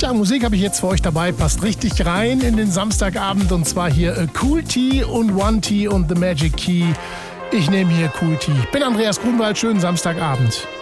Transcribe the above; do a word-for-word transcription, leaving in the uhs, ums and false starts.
sagen, Musik habe ich jetzt für euch dabei. Passt richtig rein in den Samstagabend. Und zwar hier äh, Kool T und One T und The Magic Key. Ich nehme hier Kool T. Ich bin Andreas Grunwald. Schönen Samstagabend.